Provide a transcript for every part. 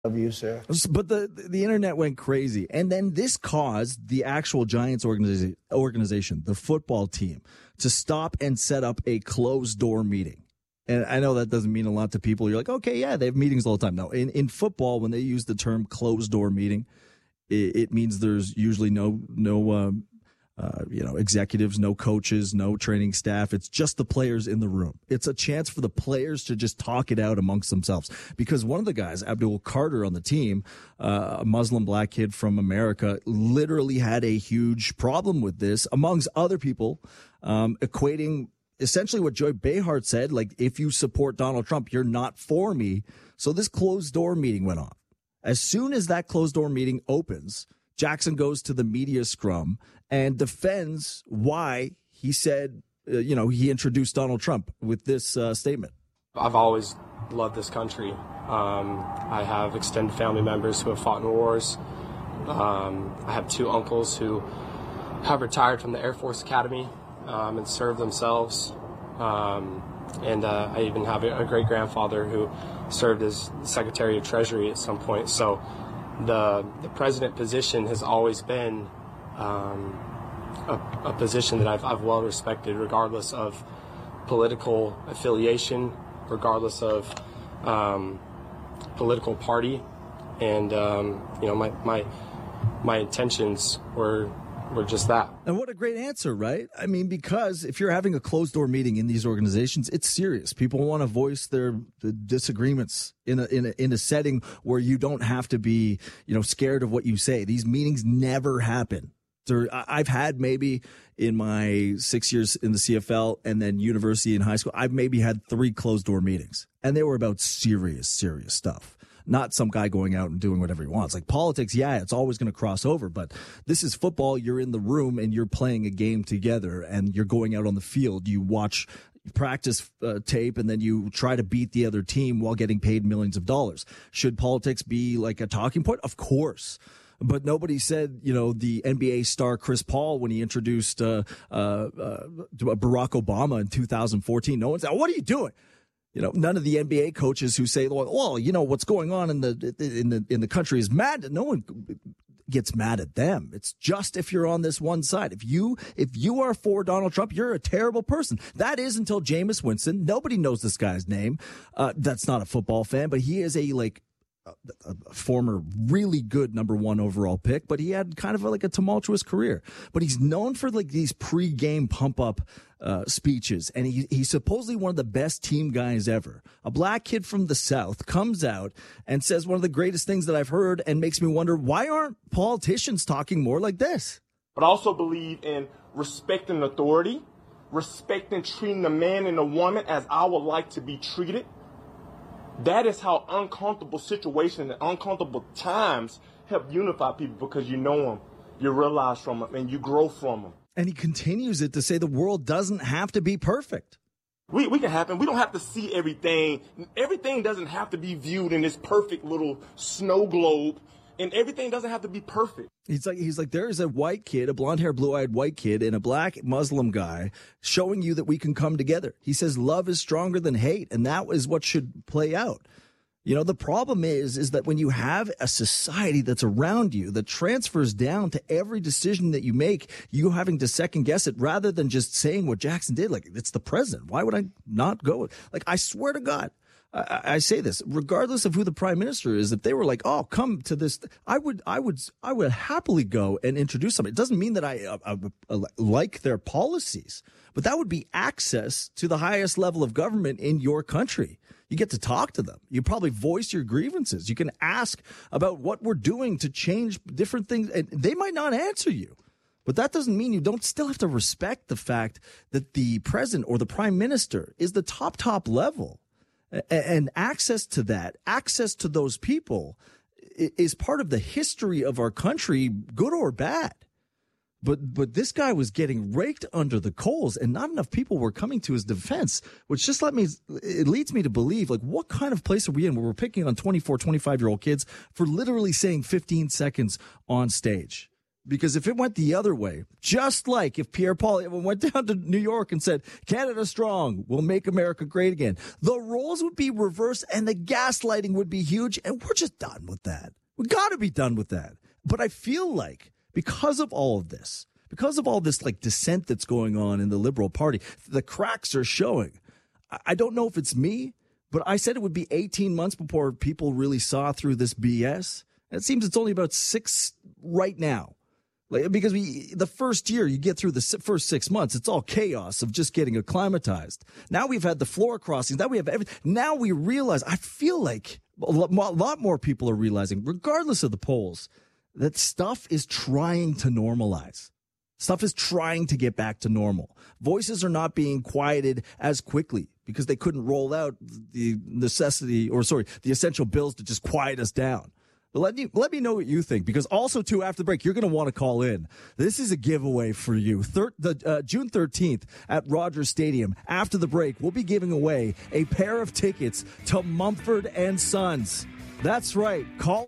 Of you, sir. But the internet went crazy. And then this caused the actual Giants organization, the football team, to stop and set up a closed-door meeting. And I know that doesn't mean a lot to people. You're like, okay, yeah, they have meetings all the time. No, in football, when they use the term closed-door meeting, it means there's usually no executives, no coaches, no training staff. It's just the players in the room. It's a chance for the players to just talk it out amongst themselves. Because one of the guys, Abdul Carter on the team, a Muslim black kid from America, literally had a huge problem with this, amongst other people, equating essentially what Joy Behar said, like, if you support Donald Trump, you're not for me. So this closed door meeting went on. As soon as that closed door meeting opens, Jackson goes to the media scrum and defends why he said, he introduced Donald Trump with this statement. I've always loved this country. I have extended family members who have fought in wars. I have two uncles who have retired from the Air Force Academy and served themselves. And I even have a great-grandfather who served as Secretary of Treasury at some point. So the president position has always been a position that I've well respected, regardless of political affiliation, regardless of political party, and my intentions were just that. And what a great answer, right? I mean, because if you're having a closed-door meeting in these organizations, it's serious. People want to voice their disagreements in a setting where you don't have to be, scared of what you say. These meetings never happen. I've had maybe in my 6 years in the CFL and then university and high school, I've maybe had 3 closed-door meetings, and they were about serious stuff. Not some guy going out and doing whatever he wants. Like politics, yeah, it's always going to cross over, but this is football. You're in the room and you're playing a game together, and you're going out on the field. You watch practice tape, and then you try to beat the other team while getting paid millions of dollars. Should politics be like a talking point? Of course. But nobody said, the NBA star Chris Paul, when he introduced Barack Obama in 2014, no one said, what are you doing? None of the NBA coaches who say, well, what's going on in the country is mad. No one gets mad at them. It's just if you're on this one side. If you are for Donald Trump, you're a terrible person. That is until Jameis Winston. Nobody knows this guy's name. That's not a football fan, but he is a former really good number 1 overall pick, but he had kind of a tumultuous career. But he's known for these pre-game pump-up speeches, and he's supposedly one of the best team guys ever. A black kid from the South comes out and says one of the greatest things that I've heard, and makes me wonder, why aren't politicians talking more like this? But I also believe in respecting authority, respecting treating the man and the woman as I would like to be treated. That is how uncomfortable situations and uncomfortable times help unify people, because you know them, you realize from them, and you grow from them. And he continues it to say the world doesn't have to be perfect. We can happen. We don't have to see everything. Everything doesn't have to be viewed in this perfect little snow globe, and everything doesn't have to be perfect. He's like, there is a white kid, a blonde-haired, blue-eyed white kid, and a black Muslim guy showing you that we can come together. He says love is stronger than hate, and that is what should play out. The problem is that when you have a society that's around you that transfers down to every decision that you make, you having to second guess it rather than just saying what Jackson did. Like, it's the president. Why would I not go? Like, I swear to God, I say this, regardless of who the prime minister is, if they were like, oh, come to this, I would happily go and introduce them. It doesn't mean that I like their policies, but that would be access to the highest level of government in your country. You get to talk to them. You probably voice your grievances. You can ask about what we're doing to change different things, and they might not answer you. But that doesn't mean you don't still have to respect the fact that the president or the prime minister is the top level. And access to that, access to those people is part of the history of our country, good or bad. But this guy was getting raked under the coals, and not enough people were coming to his defense, which just leads me to believe, what kind of place are we in where we're picking on 24, 25-year-old kids for literally saying 15 seconds on stage? Because if it went the other way, just like if Pierre Poilievre went down to New York and said, Canada strong, we'll make America great again, the roles would be reversed and the gaslighting would be huge. And we're just done with that. We got to be done with that. But I feel like because of all this like dissent that's going on in the Liberal Party, the cracks are showing. I don't know if it's me, but I said it would be 18 months before people really saw through this BS. And it seems it's only about 6 right now. Because the first year, you get through the first 6 months, it's all chaos of just getting acclimatized. Now we've had the floor crossings. Now we have everything. Now we realize, I feel like a lot more people are realizing, regardless of the polls, that stuff is trying to normalize. Stuff is trying to get back to normal. Voices are not being quieted as quickly because they couldn't roll out the essential bills to just quiet us down. Let me know what you think, because also, too, after the break, you're going to want to call in. This is a giveaway for you. June 13th at Rogers Stadium. After the break, we'll be giving away a pair of tickets to Mumford and Sons. That's right. Call.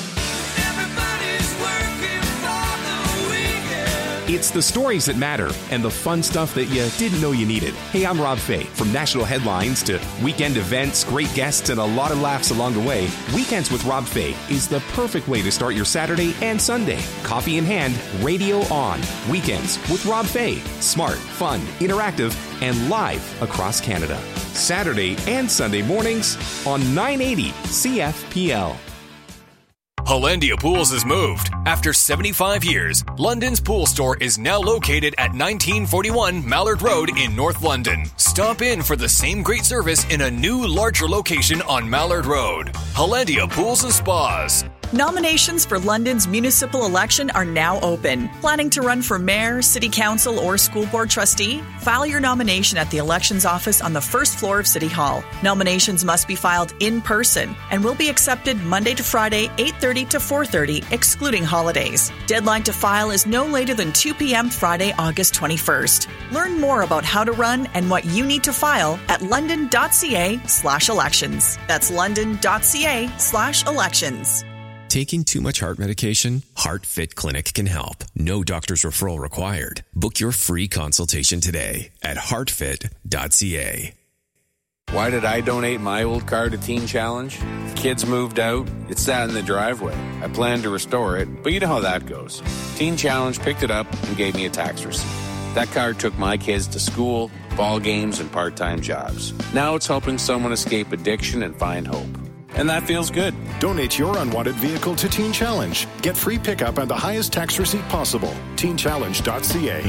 It's the stories that matter and the fun stuff that you didn't know you needed. Hey, I'm Rob Fay. From national headlines to weekend events, great guests, and a lot of laughs along the way, Weekends with Rob Fay is the perfect way to start your Saturday and Sunday. Coffee in hand, radio on. Weekends with Rob Fay. Smart, fun, interactive, and live across Canada. Saturday and Sunday mornings on 980 CFPL. Hollandia Pools has moved. After 75 years, London's pool store is now located at 1941 Mallard Road in North London. Stop in for the same great service in a new, larger location on Mallard Road. Hollandia Pools and Spas. Nominations for London's municipal election are now open. Planning to run for mayor, city council, or school board trustee? File your nomination at the elections office on the first floor of City Hall. Nominations must be filed in person and will be accepted Monday to Friday, 8:30 to 4:30, excluding holidays. Deadline to file is no later than 2 p.m. Friday, August 21st. Learn more about how to run and what you need to file at london.ca/elections. That's london.ca/elections. Taking too much heart medication? HeartFit Clinic can help. No doctor's referral required. Book your free consultation today at heartfit.ca. Why did I donate my old car to Teen Challenge? The kids moved out. It sat in the driveway. I planned to restore it, but you know how that goes. Teen Challenge picked it up and gave me a tax receipt. That car took my kids to school, ball games, and part-time jobs. Now it's helping someone escape addiction and find hope. And that feels good. Donate your unwanted vehicle to Teen Challenge. Get free pickup and the highest tax receipt possible. TeenChallenge.ca.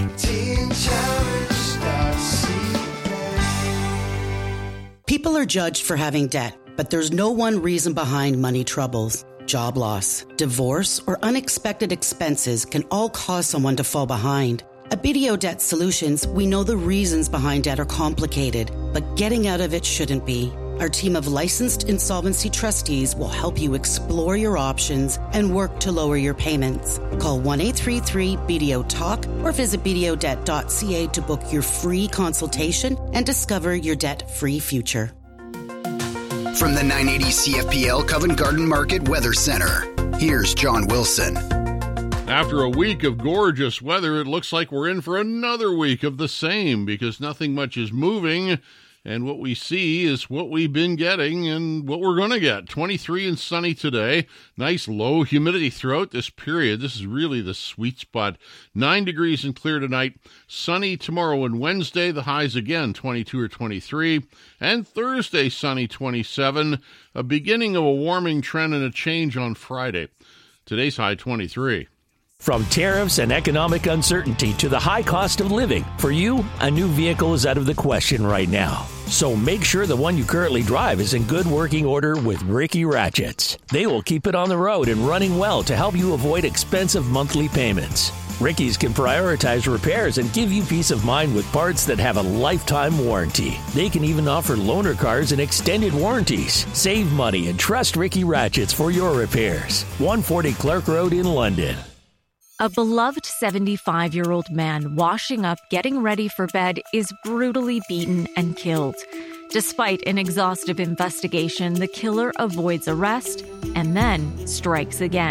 People are judged for having debt, but there's no one reason behind money troubles. Job loss, divorce, or unexpected expenses can all cause someone to fall behind. At BDO Debt Solutions, we know the reasons behind debt are complicated, but getting out of it shouldn't be. Our team of licensed insolvency trustees will help you explore your options and work to lower your payments. Call 1-833-BDO-TALK or visit bdodebt.ca to book your free consultation and discover your debt-free future. From the 980 CFPL Covent Garden Market Weather Center, here's John Wilson. After a week of gorgeous weather, it looks like we're in for another week of the same because nothing much is moving. And what we see is what we've been getting and what we're going to get. 23 and sunny today. Nice low humidity throughout this period. This is really the sweet spot. 9 degrees and clear tonight. Sunny tomorrow and Wednesday. The highs again, 22 or 23. And Thursday, sunny, 27. A beginning of a warming trend and a change on Friday. Today's high, 23. From tariffs and economic uncertainty to the high cost of living, for you, a new vehicle is out of the question right now. So make sure the one you currently drive is in good working order with Ricky Ratchets. They will keep it on the road and running well to help you avoid expensive monthly payments. Ricky's can prioritize repairs and give you peace of mind with parts that have a lifetime warranty. They can even offer loaner cars and extended warranties. Save money and trust Ricky Ratchets for your repairs. 140 Clark Road in London. A beloved 75-year-old man washing up, getting ready for bed, is brutally beaten and killed. Despite an exhaustive investigation, the killer avoids arrest and then strikes again.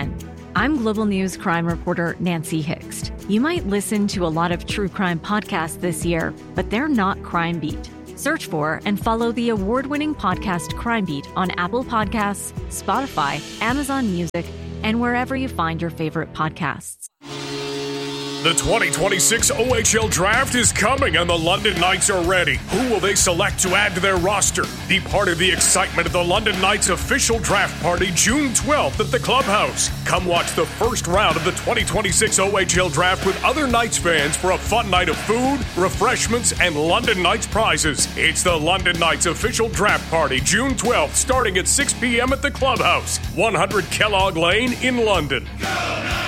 I'm Global News crime reporter Nancy Hixt. You might listen to a lot of true crime podcasts this year, but they're not Crime Beat. Search for and follow the award-winning podcast Crime Beat on Apple Podcasts, Spotify, Amazon Music, and wherever you find your favorite podcasts. The 2026 OHL Draft is coming and the London Knights are ready. Who will they select to add to their roster? Be part of the excitement of the London Knights official draft party June 12th at the Clubhouse. Come watch the first round of the 2026 OHL Draft with other Knights fans for a fun night of food, refreshments, and London Knights prizes. It's the London Knights official draft party June 12th starting at 6 p.m. at the Clubhouse, 100 Kellogg Lane in London.